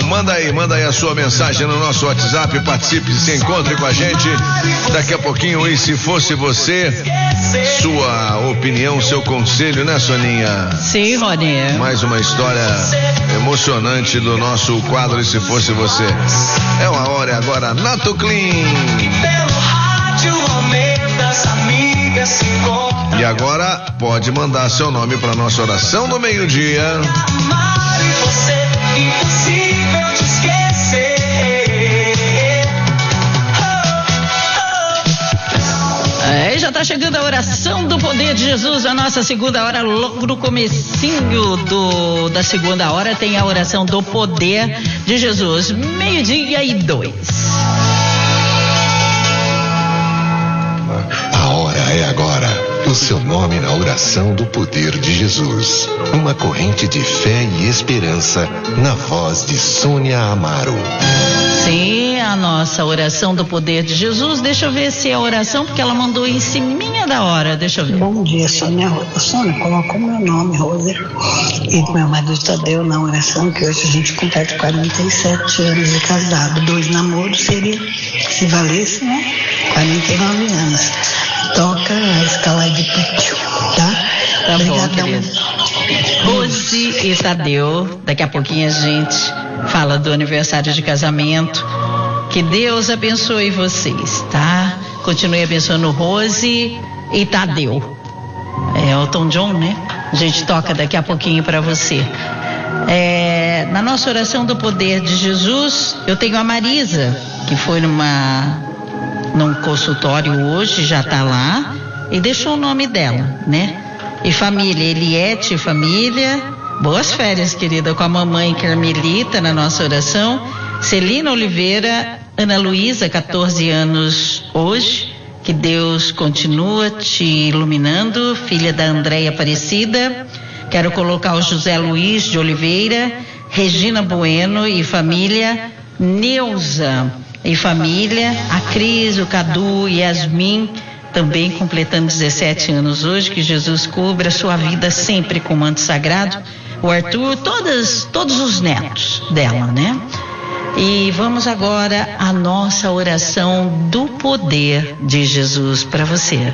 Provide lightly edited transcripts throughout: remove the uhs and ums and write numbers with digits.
manda aí a sua mensagem no nosso WhatsApp, participe, se encontre com a gente. Daqui a pouquinho, e se fosse você, sua opinião, seu conselho, né, Soninha? Sim, Rony. Mais uma história emocionante do nosso quadro, e se fosse você. É uma hora agora, Nato Clean. E agora pode mandar seu nome para nossa oração do meio-dia. Já está chegando a oração do poder de Jesus, a nossa segunda hora. Logo no comecinho da segunda hora tem a oração do poder de Jesus, 12:02. A hora é agora. O seu nome na oração do poder de Jesus. Uma corrente de fé e esperança na voz de Sônia Amaro. Sim, a nossa oração do poder de Jesus. Deixa eu ver se é a oração, porque ela mandou em ciminha da hora. Deixa eu ver. Bom dia, Sônia. Sônia, colocou meu nome, Rose, e do meu marido Tadeu na oração, que hoje a gente completa 47 anos de casado. 2 namoros seria, se valesse, né? 49 anos. Toca a escala de pátio, tá? Tá bom, querido. Rose e Tadeu, daqui a pouquinho a gente fala do aniversário de casamento. Que Deus abençoe vocês, tá? Continue abençoando Rose e Tadeu. É Elton John, né? A gente toca daqui a pouquinho para você. Na nossa oração do poder de Jesus, eu tenho a Marisa, que foi num consultório hoje, já está lá, e deixou o nome dela, né? E família, Eliette, família, boas férias, querida, com a mamãe Carmelita na nossa oração. Celina Oliveira, Ana Luísa, 14 anos hoje, que Deus continua te iluminando, filha da Andréia Aparecida. Quero colocar o José Luiz de Oliveira, Regina Bueno e família, Neuza e família, a Cris, o Cadu e Yasmin, também completando 17 anos hoje. Que Jesus cubra sua vida sempre com o manto sagrado. O Arthur, todos os netos dela, né? E vamos agora à nossa oração do poder de Jesus para você.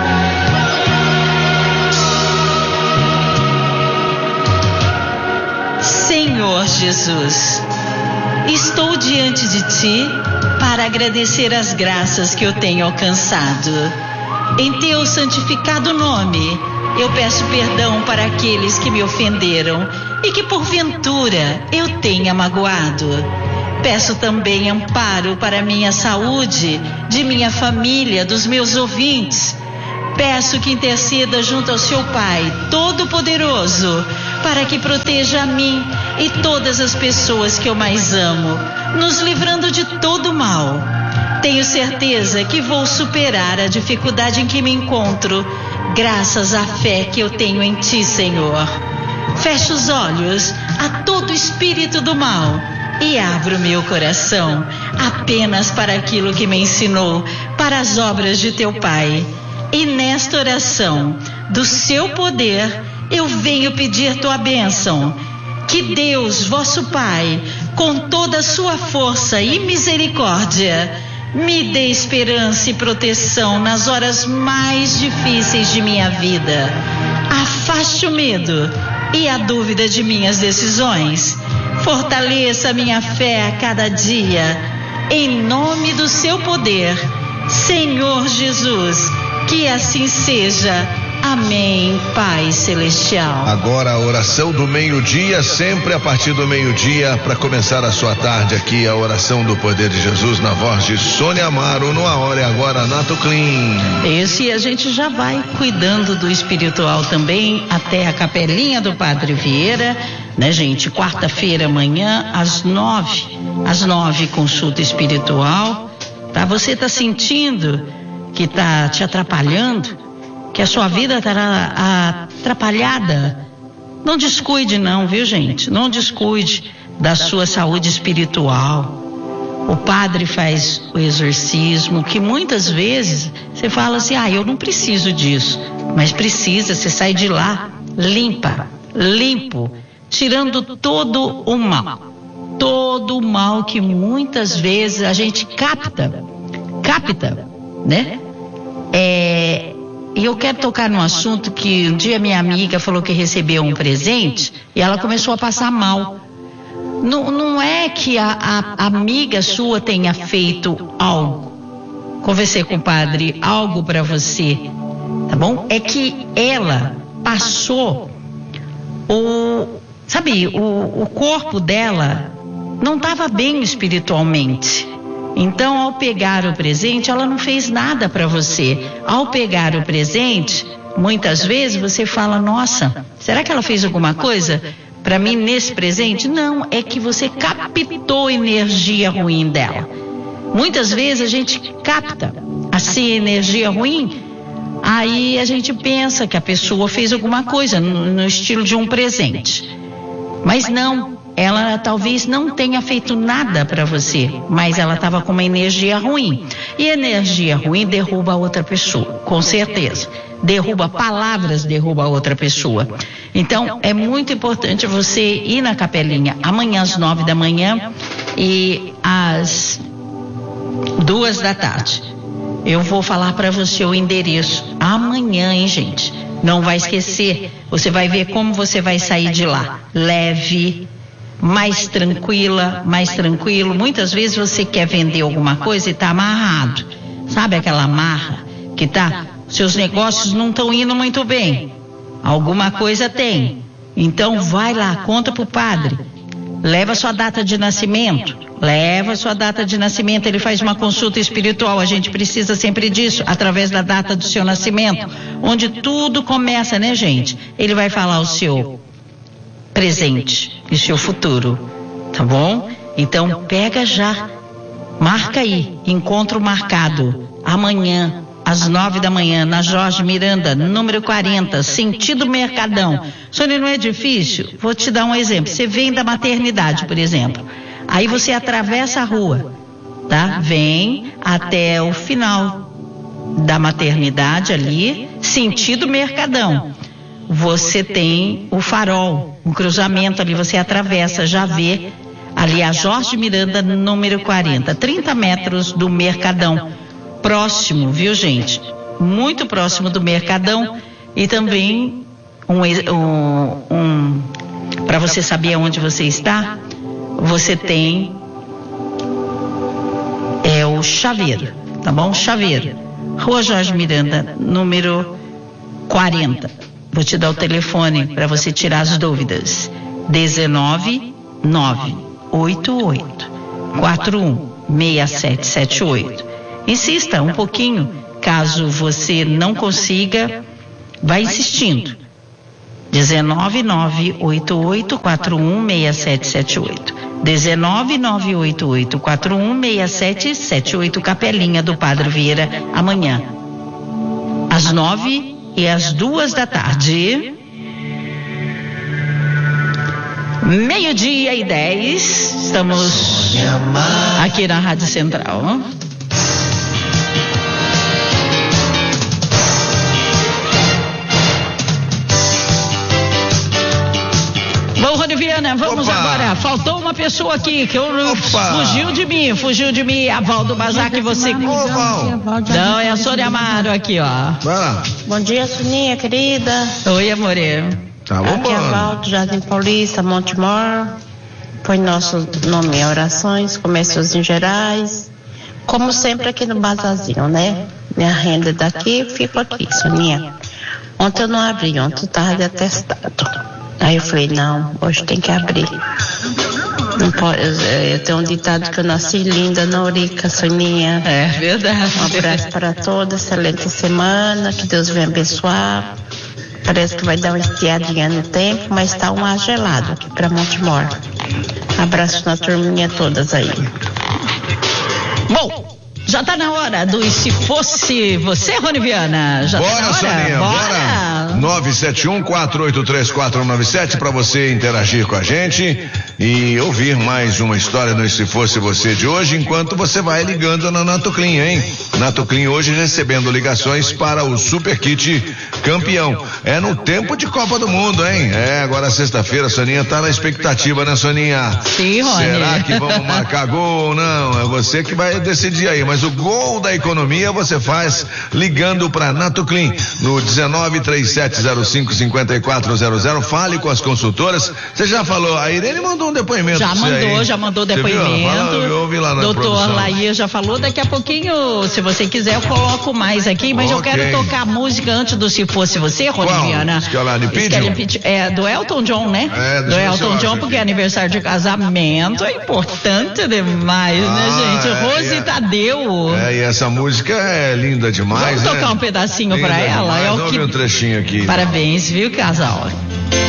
Senhor Jesus, estou diante de Ti para agradecer as graças que eu tenho alcançado. Em Teu santificado nome, eu peço perdão para aqueles que me ofenderam e que porventura eu tenha magoado. Peço também amparo para minha saúde, de minha família, dos meus ouvintes. Peço que interceda junto ao Seu Pai Todo-Poderoso, para que proteja a mim e todas as pessoas que eu mais amo, nos livrando de todo mal. Tenho certeza que vou superar a dificuldade em que me encontro, graças à fé que eu tenho em Ti, Senhor. Fecho os olhos a todo espírito do mal e abro meu coração apenas para aquilo que me ensinou, para as obras de Teu Pai. E nesta oração do Seu poder, eu venho pedir Tua bênção. Que Deus, vosso Pai, com toda a sua força e misericórdia, me dê esperança e proteção nas horas mais difíceis de minha vida. Afaste o medo e a dúvida de minhas decisões. Fortaleça minha fé a cada dia. Em nome do Seu poder, Senhor Jesus, que assim seja. Amém, Pai Celestial. Agora a oração do meio-dia, sempre a partir do meio-dia, para começar a sua tarde aqui, a oração do poder de Jesus na voz de Sônia Amaro, no A Hora é Agora, Nato Clean. Isso, e a gente já vai cuidando do espiritual também, até a capelinha do Padre Vieira, né, gente? Quarta-feira, amanhã, às 9, consulta espiritual, tá? Você tá sentindo que tá te atrapalhando, que a sua vida estará atrapalhada? Não descuide não, viu, gente? Não descuide da sua saúde espiritual. O padre faz o exorcismo, que muitas vezes você fala assim, eu não preciso disso. Mas precisa, você sai de lá limpo, tirando todo o mal. todo o mal que muitas vezes a gente capta, né? E eu quero tocar num assunto que um dia minha amiga falou que recebeu um presente e ela começou a passar mal. Não é que a amiga sua tenha feito algo, conversei com o padre, algo para você, tá bom? É que ela passou o corpo dela não estava bem espiritualmente. Então, ao pegar o presente, ela não fez nada para você. Ao pegar o presente, muitas vezes você fala, nossa, será que ela fez alguma coisa para mim nesse presente? Não, é que você captou energia ruim dela. Muitas vezes a gente capta assim energia ruim, aí a gente pensa que a pessoa fez alguma coisa no estilo de um presente. Mas não, ela talvez não tenha feito nada para você, mas ela estava com uma energia ruim. E energia ruim derruba a outra pessoa, com certeza. Derruba palavras, derruba a outra pessoa. Então, é muito importante você ir na capelinha amanhã às 9 da manhã e às 2 da tarde. Eu vou falar para você o endereço amanhã, hein, gente? Não vai esquecer. Você vai ver como você vai sair de lá. Leve, mais tranquila, mais tranquilo. Muitas vezes você quer vender alguma coisa e está amarrado. Sabe aquela amarra que tá? Seus negócios não estão indo muito bem. Alguma coisa tem. Então vai lá, conta pro padre. Leva sua data de nascimento. Leva sua data de nascimento, ele faz uma consulta espiritual, a gente precisa sempre disso, através da data do seu nascimento, onde tudo começa, né, gente? Ele vai falar o seu presente e o seu futuro, tá bom? Então, pega já, marca aí, encontro marcado, amanhã, às 9 da manhã, na Jorge Miranda, número 40, sentido Mercadão. Sônia, não é difícil? Vou te dar um exemplo, você vem da maternidade, por exemplo. Aí você atravessa a rua, tá? Vem até o final da maternidade ali, sentido Mercadão. Você tem o farol, um cruzamento ali, você atravessa, já vê ali a Jorge Miranda, número 40, 30 metros do Mercadão. Próximo, viu, gente? Muito próximo do Mercadão. E também para você saber onde você está, você tem o Chaveiro, tá bom? Chaveiro, Rua Jorge Miranda, número 40. Vou te dar o telefone para você tirar as dúvidas. 19988416778. Insista um pouquinho, caso você não consiga, vai insistindo. 19988416778. 19988416778, Capelinha do Padre Vieira, amanhã às 9 e às 2 da tarde. 12:10, estamos aqui na Rádio Central. Bom, Rodiviana, vamos agora. Faltou uma pessoa aqui que fugiu de mim. A Valdo Bazac, você. Não, é a Sônia Amaro aqui, ó. Vai lá. Bom dia, Soninha, querida. Oi, amore. Tá bom, aqui é a Valdo, Jardim Paulista, Montemor. Põe nosso nome em orações, comércios gerais. Como sempre aqui no Bazarzinho, né? Minha renda daqui, fico aqui, Soninha. Ontem eu não abri, ontem eu tava de atestado. Aí eu falei, não, hoje tem que abrir. Não pode, eu tenho um ditado que eu nasci linda na Eurica, Soninha. É verdade. Um abraço para todos, excelente semana, que Deus venha abençoar. Parece que vai dar uma estiadinha no tempo, mas está um ar gelado aqui para Montemor. Abraço na turminha todas aí. Bom, já tá na hora do E Se Fosse Você, Roniviana? Já bora, tá na hora? Soninha, bora. 971-483-497 para você interagir com a gente. e ouvir mais uma história no Se Fosse Você de hoje, enquanto você vai ligando na Nato Clean, hein? Nato Clean hoje recebendo ligações para o Super Kit Campeão. É no tempo de Copa do Mundo, hein? Agora sexta-feira, a Soninha tá na expectativa, né, Soninha? Sim, Rony. Será que vamos marcar gol ou não? É você que vai decidir aí, mas o gol da economia você faz ligando para Nato Clean no 1937055400. Fale com as consultoras. Você já falou, a Irene mandou um depoimento. Já mandou depoimento. Eu ouvi lá na Doutor produção. Laia já falou, daqui a pouquinho, se você quiser, eu coloco mais aqui, mas eu quero tocar a música antes do Se Fosse Você, Roniana. Do Elton John, né? Do Elton John, porque é aniversário de casamento, é importante demais, né, gente? Rose Tadeu. E essa música é linda demais. Vamos tocar um pedacinho linda pra ela? Vamos ouvir um trechinho aqui. Parabéns, viu, casal?